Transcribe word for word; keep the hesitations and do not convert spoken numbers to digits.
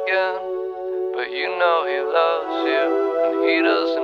again, but you know he loves you, and he doesn't